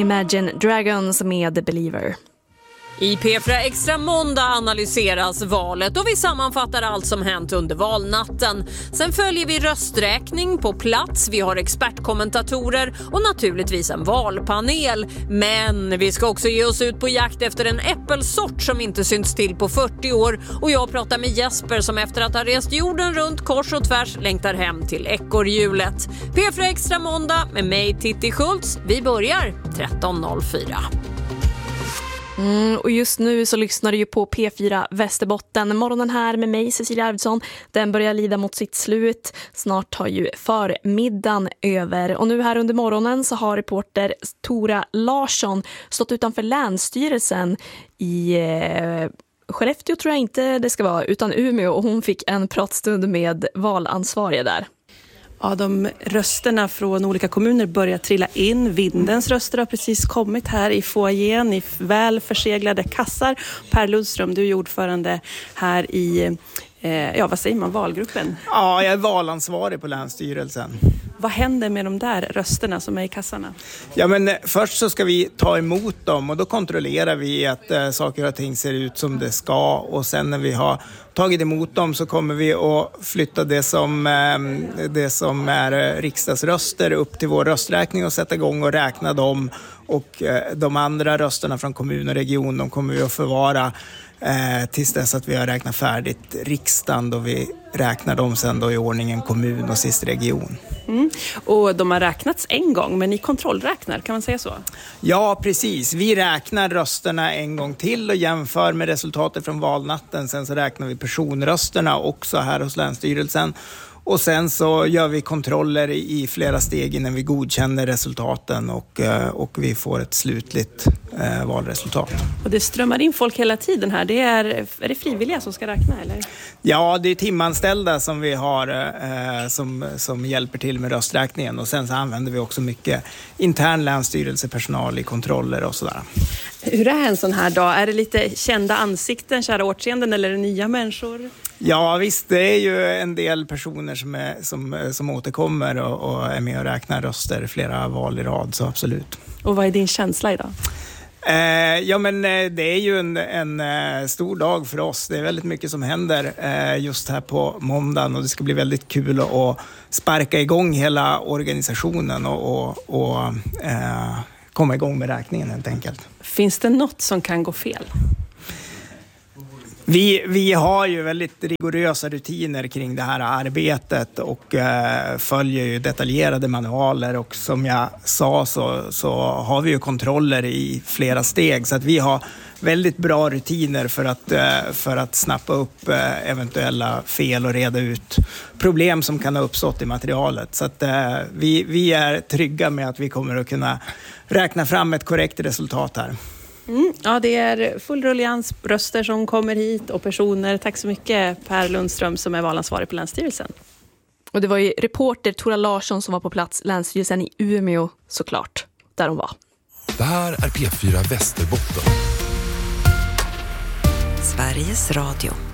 Imagine Dragons med Believer. I P4 Extra måndag analyseras valet och vi sammanfattar allt som hänt under valnatten. Sen följer vi rösträkning på plats, vi har expertkommentatorer och naturligtvis en valpanel. Men vi ska också ge oss ut på jakt efter en äppelsort som inte synts till på 40 år. Och jag pratar med Jesper som efter att ha rest jorden runt kors och tvärs längtar hem till ekorrhjulet. P4 Extra måndag med mig Titti Schultz. Vi börjar 13.04. Och just nu så lyssnar du ju på P4 Västerbotten. Morgonen här med mig, Cecilia Arvidsson. Den börjar lida mot sitt slut. Snart har ju förmiddagen över. Och nu här under morgonen så har reporter Tora Larsson stått utanför Länsstyrelsen i Skellefteå tror jag inte det ska vara, utan Umeå. Och hon fick en pratstund med valansvariga där. Ja, de rösterna från olika kommuner börjar trilla in. Vindens röster har precis kommit här i foajén i väl förseglade kassar. Per Lundström, du är ordförande här i, vad säger man, valgruppen? Ja, jag är valansvarig på Länsstyrelsen. Vad händer med de där rösterna som är i kassarna? Ja, men först så ska vi ta emot dem och då kontrollerar vi att saker och ting ser ut som det ska. Och sen när vi har tagit emot dem så kommer vi att flytta det som är riksdagsröster upp till vår rösträkning och sätta igång och räkna dem. Och de andra rösterna från kommun och region, de kommer vi att förvara tills dess att vi har räknat färdigt riksdagen, då vi räknar dem sen då i ordningen kommun och sist region. Och de har räknats en gång, men ni kontrollräknar, kan man säga så? Ja, precis. Vi räknar rösterna en gång till och jämför med resultatet från valnatten. Sen så räknar vi personrösterna också här hos Länsstyrelsen. Och sen så gör vi kontroller i flera steg innan vi godkänner resultaten och vi får ett slutligt valresultat. Och det strömmar in folk hela tiden här. Är det frivilliga som ska räkna eller? Ja, det är timanställda som vi har som hjälper till med rösträkningen. Och sen så använder vi också mycket intern länsstyrelsepersonal i kontroller och sådär. Hur är en sån här dag? Är det lite kända ansikten, kära årtionden eller är det nya människor? Ja visst, det är ju en del personer som återkommer och är med och räknar röster flera val i rad, så absolut. Och vad är din känsla idag? Ja men det är ju en stor dag för oss. Det är väldigt mycket som händer just här på måndagen och det ska bli väldigt kul att sparka igång hela organisationen och komma igång med räkningen helt enkelt. Finns det något som kan gå fel? Vi har ju väldigt rigorösa rutiner kring det här arbetet och följer ju detaljerade manualer och som jag sa så har vi ju kontroller i flera steg så att vi har väldigt bra rutiner för att snappa upp eventuella fel och reda ut problem som kan ha uppstått i materialet. Så att vi är trygga med att vi kommer att kunna räkna fram ett korrekt resultat här. Ja, det är full rullians, röster som kommer hit och personer. Tack så mycket Per Lundström som är valansvarig på Länsstyrelsen. Och det var ju reporter Tora Larsson som var på plats, Länsstyrelsen i Umeå såklart, där hon var. Det här är P4 Västerbotten. Sveriges Radio.